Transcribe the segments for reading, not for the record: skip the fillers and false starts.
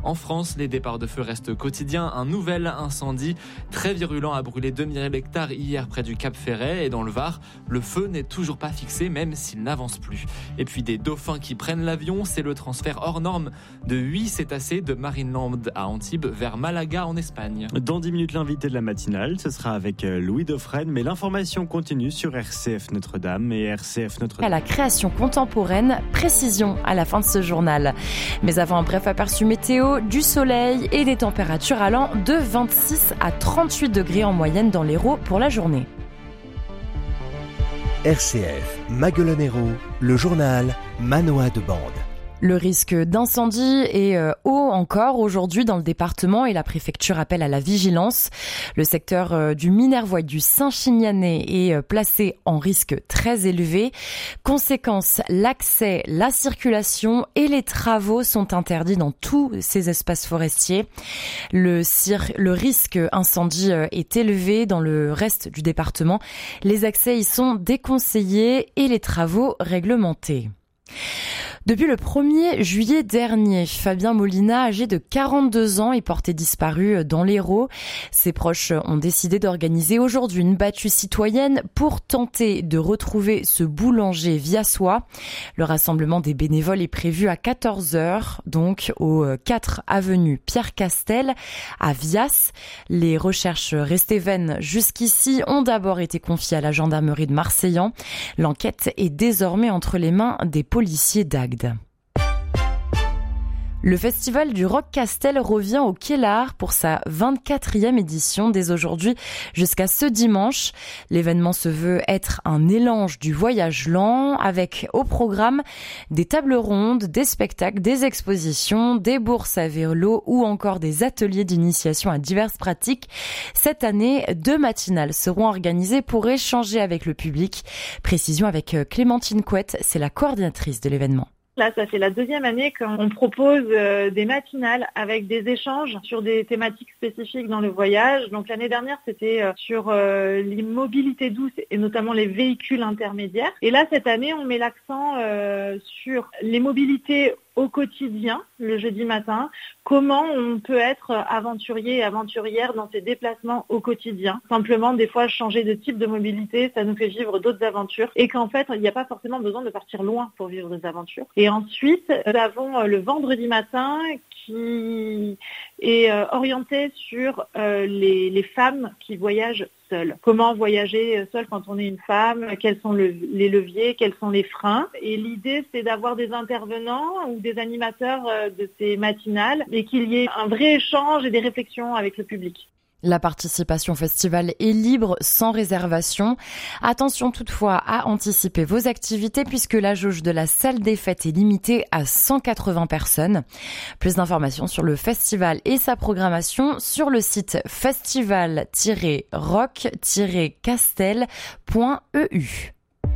En France, les départs de feu restent quotidiens. Un nouvel incendie très virulent a brûlé 2000 hectares hier près du Cap Ferret et dans le Var. Le feu n'est toujours pas fixé, même s'il n'avance plus. Et puis des dauphins qui prennent l'avion, c'est le transfert hors norme de 8 cétacés de Marineland à Antibes vers Malaga en Espagne. Dans 10 minutes, l'invité de la matinale, ce sera avec Louis Dauphren, mais l'information continue sur RCF Notre-Dame et RCF Notre-Dame. À la création contemporaine, précision à la fin de ce journal. Mais avant un bref aperçu météo, du soleil et des températures allant de 26 à 38 degrés en moyenne dans l'Hérault pour la journée. RCF, Maguelone-Hérault, le journal Manoa de Bande. Le risque d'incendie est haut encore aujourd'hui dans le département et la préfecture appelle à la vigilance. Le secteur du Minervois et du Saint-Chinianais est placé en risque très élevé. Conséquence, l'accès, la circulation et les travaux sont interdits dans tous ces espaces forestiers. Le risque incendie est élevé dans le reste du département. Les accès y sont déconseillés et les travaux réglementés. Depuis le 1er juillet dernier, Fabien Molina, âgé de 42 ans, est porté disparu dans l'Hérault. Ses proches ont décidé d'organiser aujourd'hui une battue citoyenne pour tenter de retrouver ce boulanger viassois. Le rassemblement des bénévoles est prévu à 14h, donc au 4 avenue Pierre Castel à Vias. Les recherches restées vaines jusqu'ici ont d'abord été confiées à la gendarmerie de Marseillan. L'enquête est désormais entre les mains des policiers d'Agde. Le festival du Rock Castel revient au Quai-Lard pour sa 24e édition dès aujourd'hui jusqu'à ce dimanche. L'événement se veut être un élange du voyage lent avec au programme des tables rondes, des spectacles, des expositions, des bourses à vélo ou encore des ateliers d'initiation à diverses pratiques. Cette année, 2 matinales seront organisées pour échanger avec le public. Précision avec Clémentine Couette, c'est la coordinatrice de l'événement. Là, ça fait la 2e année qu'on propose des matinales avec des échanges sur des thématiques spécifiques dans le voyage. Donc l'année dernière, c'était sur les mobilités douces et notamment les véhicules intermédiaires. Et là, cette année, on met l'accent sur les mobilités au quotidien, le jeudi matin, comment on peut être aventurier et aventurière dans ses déplacements au quotidien. Simplement, des fois, changer de type de mobilité, ça nous fait vivre d'autres aventures et qu'en fait, il n'y a pas forcément besoin de partir loin pour vivre des aventures. Et ensuite, nous avons le vendredi matin qui est orienté sur les femmes qui voyagent seules. Comment voyager seule quand on est une femme, quels sont les leviers, quels sont les freins. Et l'idée, c'est d'avoir des intervenants ou des animateurs de ces matinales et qu'il y ait un vrai échange et des réflexions avec le public. La participation au festival est libre, sans réservation. Attention toutefois à anticiper vos activités puisque la jauge de la salle des fêtes est limitée à 180 personnes. Plus d'informations sur le festival et sa programmation sur le site festival-rock-castel.eu.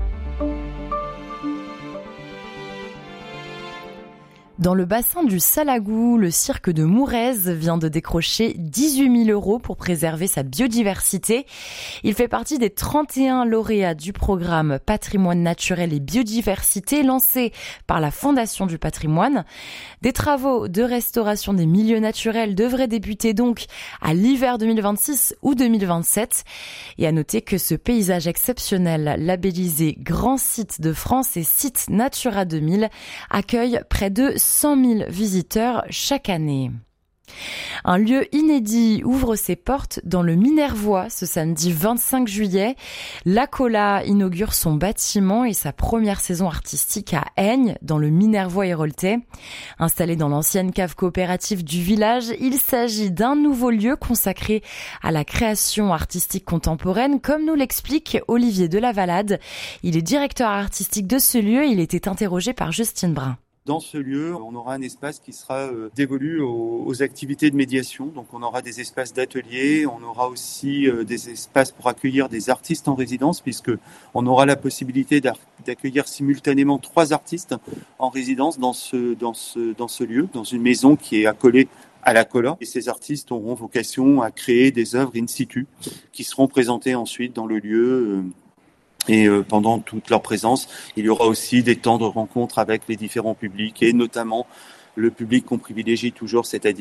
Dans le bassin du Salagou, le cirque de Mourez vient de décrocher 18 000 € pour préserver sa biodiversité. Il fait partie des 31 lauréats du programme Patrimoine naturel et biodiversité lancé par la Fondation du patrimoine. Des travaux de restauration des milieux naturels devraient débuter donc à l'hiver 2026 ou 2027. Et à noter que ce paysage exceptionnel labellisé Grand Site de France et Site Natura 2000 accueille près de 100 000 visiteurs chaque année. Un lieu inédit ouvre ses portes dans le Minervois ce samedi 25 juillet. L'Acola inaugure son bâtiment et sa première saison artistique à Aignes, dans le Minervois héroltais. Installé dans l'ancienne cave coopérative du village, il s'agit d'un nouveau lieu consacré à la création artistique contemporaine, comme nous l'explique Olivier Delavalade. Il est directeur artistique de ce lieu et il était interrogé par Justine Brun. Dans ce lieu, on aura un espace qui sera dévolu aux activités de médiation. Donc on aura des espaces d'ateliers, on aura aussi des espaces pour accueillir des artistes en résidence, puisque on aura la possibilité d'accueillir simultanément 3 artistes en résidence dans ce lieu, dans une maison qui est accolée à l'Acola. Et ces artistes auront vocation à créer des œuvres in situ qui seront présentées ensuite dans le lieu. Et pendant toute leur présence, il y aura aussi des temps de rencontre avec les différents publics et notamment le public qu'on privilégie toujours, c'est-à-dire